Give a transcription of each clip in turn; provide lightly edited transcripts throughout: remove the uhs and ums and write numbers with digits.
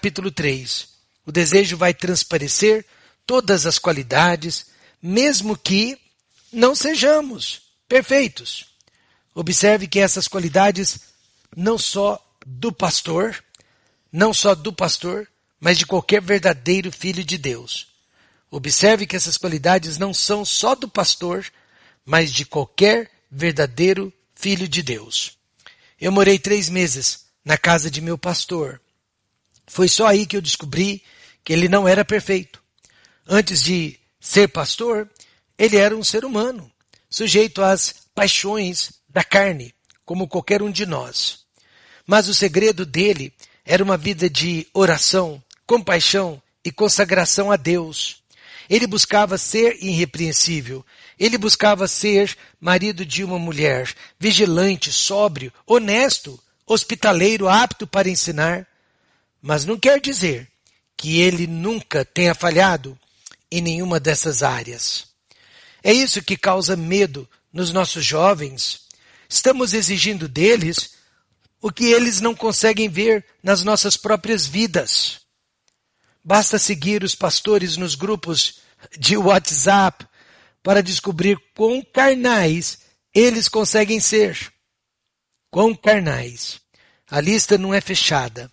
capítulo 3. O desejo vai transparecer todas as qualidades, mesmo que não sejamos perfeitos. Observe que essas qualidades não só do pastor, mas de qualquer verdadeiro filho de Deus. Observe que essas qualidades não são só do pastor, mas de qualquer verdadeiro filho de Deus. Eu morei 3 meses na casa de meu pastor. Foi só aí que eu descobri que ele não era perfeito. Antes de ser pastor, ele era um ser humano, sujeito às paixões da carne, como qualquer um de nós. Mas o segredo dele era uma vida de oração, compaixão e consagração a Deus. Ele buscava ser irrepreensível. Ele buscava ser marido de uma mulher, vigilante, sóbrio, honesto, hospitaleiro, apto para ensinar. Mas não quer dizer que ele nunca tenha falhado em nenhuma dessas áreas. É isso que causa medo nos nossos jovens. Estamos exigindo deles o que eles não conseguem ver nas nossas próprias vidas. Basta seguir os pastores nos grupos de WhatsApp para descobrir quão carnais eles conseguem ser. Quão carnais. A lista não é fechada.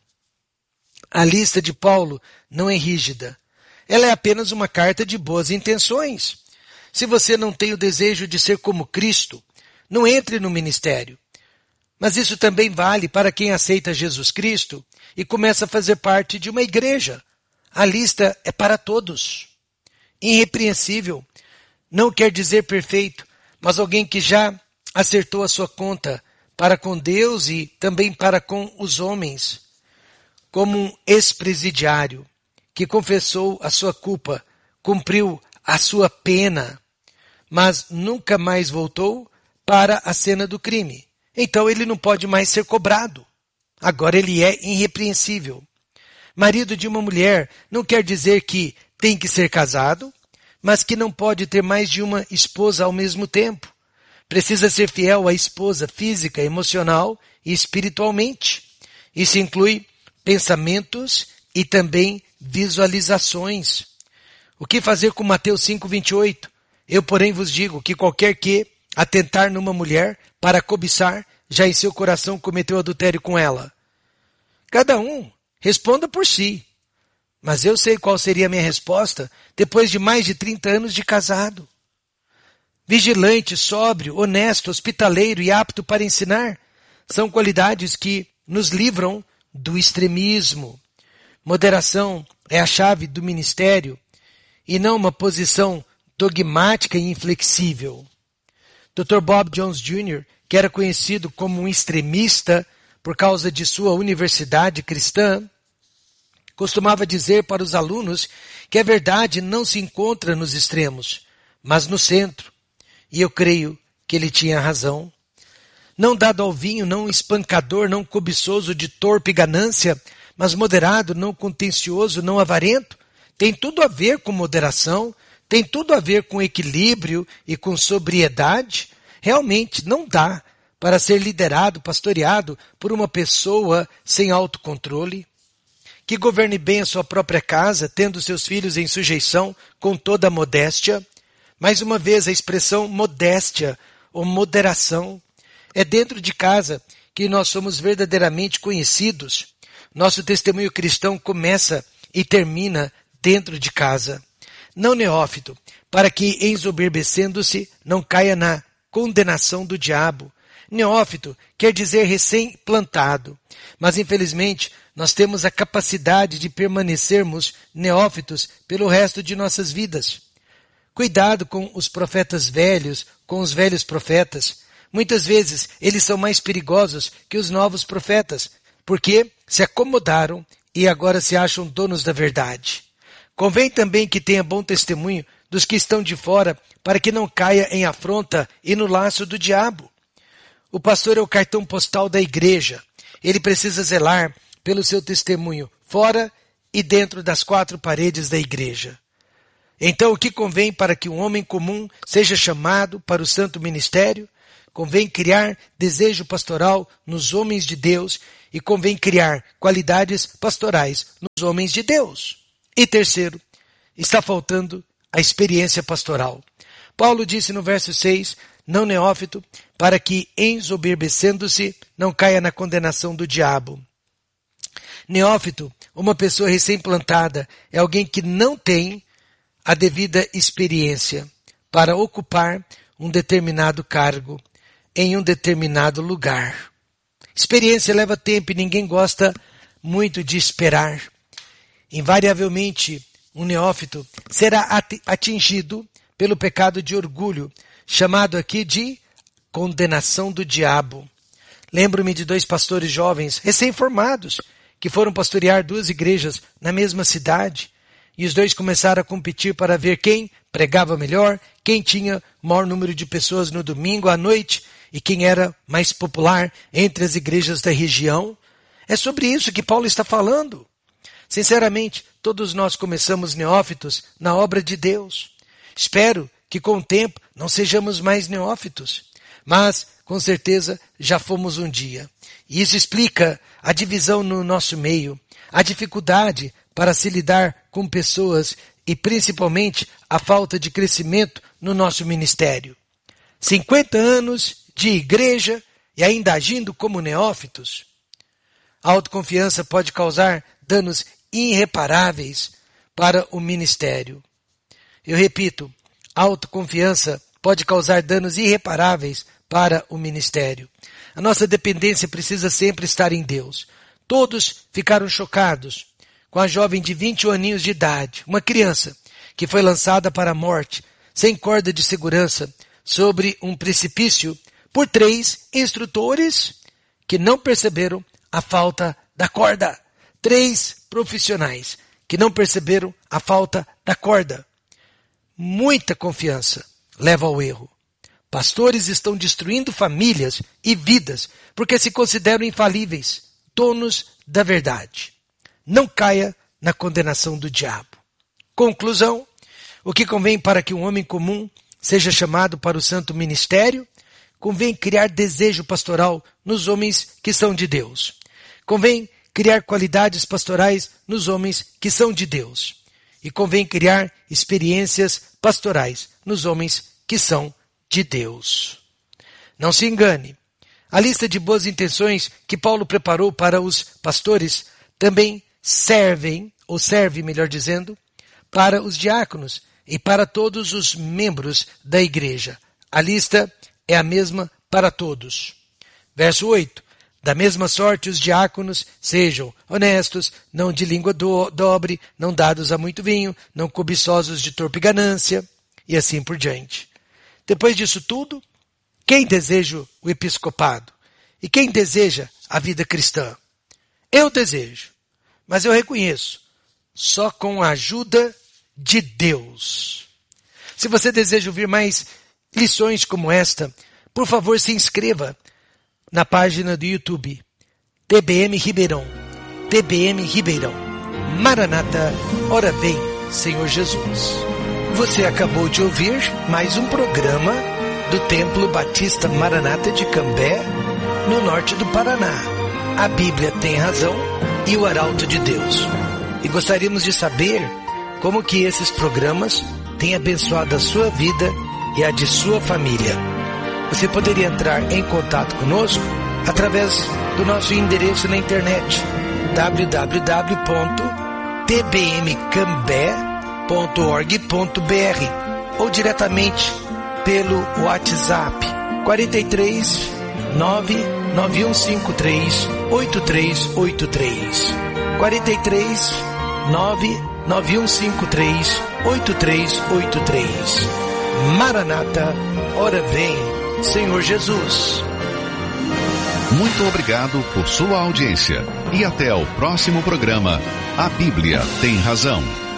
A lista de Paulo não é rígida. Ela é apenas uma carta de boas intenções. Se você não tem o desejo de ser como Cristo, não entre no ministério. Mas isso também vale para quem aceita Jesus Cristo e começa a fazer parte de uma igreja. A lista é para todos. Irrepreensível não quer dizer perfeito, mas alguém que já acertou a sua conta para com Deus e também para com os homens. Como um ex-presidiário que confessou a sua culpa, cumpriu a sua pena, mas nunca mais voltou para a cena do crime. Então ele não pode mais ser cobrado. Agora ele é irrepreensível. Marido de uma mulher não quer dizer que tem que ser casado, mas que não pode ter mais de uma esposa ao mesmo tempo. Precisa ser fiel à esposa física, emocional e espiritualmente. Isso inclui pensamentos e também visualizações. O que fazer com Mateus 5:28? Eu, porém, vos digo que qualquer que atentar numa mulher para cobiçar, já em seu coração cometeu adultério com ela. Cada um responda por si. Mas eu sei qual seria a minha resposta depois de mais de 30 anos de casado. Vigilante, sóbrio, honesto, hospitaleiro e apto para ensinar são qualidades que nos livram do extremismo. Moderação é a chave do ministério e não uma posição dogmática e inflexível. Dr. Bob Jones Jr., que era conhecido como um extremista por causa de sua universidade cristã, costumava dizer para os alunos que a verdade não se encontra nos extremos, mas no centro. E eu creio que ele tinha razão. Não dado ao vinho, não espancador, não cobiçoso de torpe ganância, mas moderado, não contencioso, não avarento, tem tudo a ver com moderação, tem tudo a ver com equilíbrio e com sobriedade. Realmente não dá para ser liderado, pastoreado por uma pessoa sem autocontrole, que governe bem a sua própria casa, tendo seus filhos em sujeição com toda a modéstia. Mais uma vez, a expressão modéstia ou moderação é dentro de casa que nós somos verdadeiramente conhecidos. Nosso testemunho cristão começa e termina dentro de casa. Não neófito, para que, ensoberbecendo-se, não caia na condenação do diabo. Neófito quer dizer recém-plantado, mas infelizmente nós temos a capacidade de permanecermos neófitos pelo resto de nossas vidas. Cuidado com os profetas velhos, com os velhos profetas. Muitas vezes eles são mais perigosos que os novos profetas, porque se acomodaram e agora se acham donos da verdade. Convém também que tenha bom testemunho dos que estão de fora, para que não caia em afronta e no laço do diabo. O pastor é o cartão postal da igreja. Ele precisa zelar pelo seu testemunho fora e dentro das 4 paredes da igreja. Então, o que convém para que um homem comum seja chamado para o santo ministério? convém criar desejo pastoral nos homens de Deus e convém criar qualidades pastorais nos homens de Deus. E terceiro, está faltando a experiência pastoral. Paulo disse no verso 6, não neófito, para que, ensoberbecendo-se, não caia na condenação do diabo. Neófito, uma pessoa recém-plantada, é alguém que não tem a devida experiência para ocupar um determinado cargo em um determinado lugar. Experiência leva tempo e ninguém gosta muito de esperar. Invariavelmente, um neófito será atingido pelo pecado de orgulho, chamado aqui de condenação do diabo. Lembro-me de 2 pastores jovens, recém-formados, que foram pastorear 2 igrejas na mesma cidade, e os 2 começaram a competir para ver quem pregava melhor, quem tinha o maior número de pessoas no domingo à noite, e quem era mais popular entre as igrejas da região. É sobre isso que Paulo está falando. Sinceramente, todos nós começamos neófitos na obra de Deus. Espero que com o tempo não sejamos mais neófitos, mas com certeza já fomos um dia. E isso explica a divisão no nosso meio, a dificuldade para se lidar com pessoas e principalmente a falta de crescimento no nosso ministério. 50 anos de igreja e ainda agindo como neófitos. A autoconfiança pode causar danos irreparáveis para o ministério. Eu repito, a autoconfiança pode causar danos irreparáveis para o ministério. A nossa dependência precisa sempre estar em Deus. Todos ficaram chocados com a jovem de 21 aninhos de idade, uma criança que foi lançada para a morte, sem corda de segurança, sobre um precipício, por 3 instrutores que não perceberam a falta da corda. 3 profissionais que não perceberam a falta da corda. Muita confiança leva ao erro. Pastores estão destruindo famílias e vidas porque se consideram infalíveis, donos da verdade. Não caia na condenação do diabo. Conclusão, o que convém para que um homem comum seja chamado para o santo ministério? Convém criar desejo pastoral nos homens que são de Deus. Convém criar qualidades pastorais nos homens que são de Deus. E convém criar experiências pastorais nos homens que são de Deus. Não se engane. A lista de boas intenções que Paulo preparou para os pastores também serve, melhor dizendo, para os diáconos e para todos os membros da igreja. A lista é a mesma para todos. Verso 8. Da mesma sorte os diáconos sejam honestos, não de língua dobre, não dados a muito vinho, não cobiçosos de torpe ganância, e assim por diante. Depois disso tudo, quem deseja o episcopado? E quem deseja a vida cristã? Eu desejo, mas eu reconheço, só com a ajuda de Deus. Se você deseja ouvir mais lições como esta, por favor se inscreva na página do YouTube, TBM Ribeirão. TBM Ribeirão. Maranata, ora vem, Senhor Jesus. Você acabou de ouvir mais um programa do Templo Batista Maranata de Cambé, no norte do Paraná. A Bíblia tem razão e o Arauto de Deus. E gostaríamos de saber como que esses programas têm abençoado a sua vida e a de sua família. Você poderia entrar em contato conosco através do nosso endereço na internet www.tbmcambé.org.br ou diretamente pelo WhatsApp 43 99153 8383 43 99153 8383. Maranata, ora vem, Senhor Jesus. Muito obrigado por sua audiência e até o próximo programa. A Bíblia tem razão.